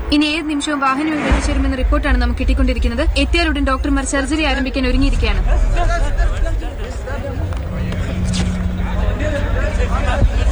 ഇനി ഏത് നിമിഷവും വാഹനം ഇവിടെ എത്തിച്ചേരുമെന്ന റിപ്പോർട്ടാണ് നമുക്ക് കിട്ടിക്കൊണ്ടിരിക്കുന്നത്. എത്തിയാലുടൻ ഡോക്ടർമാർ സർജറി ആരംഭിക്കാൻ ഒരുങ്ങിയിരിക്കുകയാണ്.